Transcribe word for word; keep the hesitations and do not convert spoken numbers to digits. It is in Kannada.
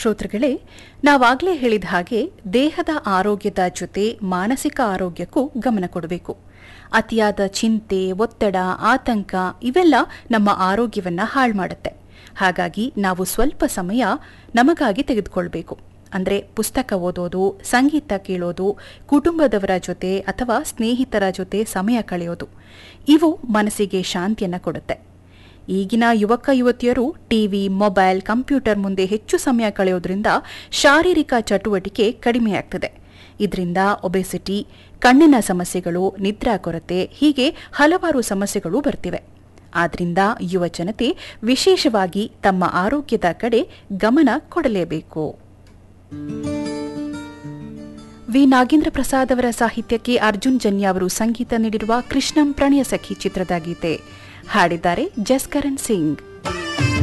ಶ್ರೋತೃಗಳೇ, ನಾವಾಗಲೇ ಹೇಳಿದ ಹಾಗೆ ದೇಹದ ಆರೋಗ್ಯದ ಜೊತೆ ಮಾನಸಿಕ ಆರೋಗ್ಯಕ್ಕೂ ಗಮನ ಕೊಡಬೇಕು. ಅತಿಯಾದ ಚಿಂತೆ, ಒತ್ತಡ, ಆತಂಕ ಇವೆಲ್ಲ ನಮ್ಮ ಆರೋಗ್ಯವನ್ನ ಹಾಳು ಮಾಡುತ್ತೆ. ಹಾಗಾಗಿ ನಾವು ಸ್ವಲ್ಪ ಸಮಯ ನಮಗಾಗಿ ತೆಗೆದುಕೊಳ್ಬೇಕು. ಅಂದರೆ ಪುಸ್ತಕ ಓದೋದು, ಸಂಗೀತ ಕೇಳೋದು, ಕುಟುಂಬದವರ ಜೊತೆ ಅಥವಾ ಸ್ನೇಹಿತರ ಜೊತೆ ಸಮಯ ಕಳೆಯೋದು ಇವು ಮನಸ್ಸಿಗೆ ಶಾಂತಿಯನ್ನು ಕೊಡುತ್ತೆ. ಈಗಿನ ಯುವಕ ಯುವತಿಯರು ಟಿವಿ, ಮೊಬೈಲ್, ಕಂಪ್ಯೂಟರ್ ಮುಂದೆ ಹೆಚ್ಚು ಸಮಯ ಕಳೆಯೋದ್ರಿಂದ ಶಾರೀರಿಕ ಚಟುವಟಿಕೆ ಕಡಿಮೆಯಾಗ್ತದೆ. ಇದರಿಂದ ಒಬೆಸಿಟಿ, ಕಣ್ಣಿನ ಸಮಸ್ಯೆಗಳು, ನಿದ್ರಾ ಕೊರತೆ ಹೀಗೆ ಹಲವಾರು ಸಮಸ್ಯೆಗಳು ಬರ್ತಿವೆ. ಆದ್ರಿಂದ ಯುವ ಜನತೆ ವಿಶೇಷವಾಗಿ ತಮ್ಮ ಆರೋಗ್ಯದ ಕಡೆ ಗಮನ ಕೊಡಲೇಬೇಕು. ವಿ ನಾಗೇಂದ್ರ ಪ್ರಸಾದ್ ಅವರ ಸಾಹಿತ್ಯಕ್ಕೆ ಅರ್ಜುನ್ ಜನ್ಯ ಅವರು ಸಂಗೀತ ನೀಡಿರುವ ಕೃಷ್ಣಂ ಪ್ರಣಯ ಸಖಿ ಚಿತ್ರದ ಗೀತೆ ಹಾಡಿದ್ದಾರೆ ಜಸ್ಕರಣ್ ಸಿಂಗ್.